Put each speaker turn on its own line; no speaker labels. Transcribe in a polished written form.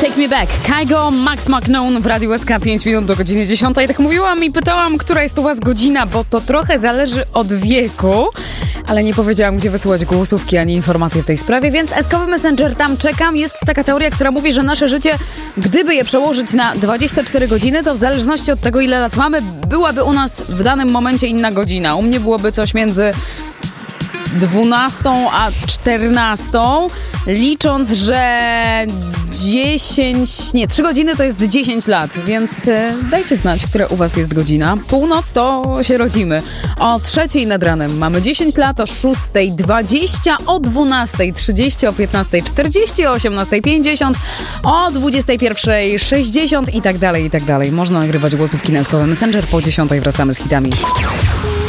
Take Me Back. Kygo, Max McKnown w Radiu SK 5 minut do godziny 10. Tak mówiłam i pytałam, która jest u was godzina, bo to trochę zależy od wieku, ale nie powiedziałam, gdzie wysyłać głosówki ani informacje w tej sprawie, więc SK Messenger, tam czekam. Jest taka teoria, która mówi, że nasze życie, gdyby je przełożyć na 24 godziny, to w zależności od tego, ile lat mamy, byłaby u nas w danym momencie inna godzina. U mnie byłoby coś między 12 a 14, licząc, że 3 godziny to jest 10 lat, więc dajcie znać, która u was jest godzina. Północ to się rodzimy. O 3 nad ranem mamy 10 lat, o 6:20, o 12:30, o 15:40, o 18:50, o 21:60 i tak dalej, i tak dalej. Można nagrywać głosówki na SK Messenger, po 10 wracamy z hitami.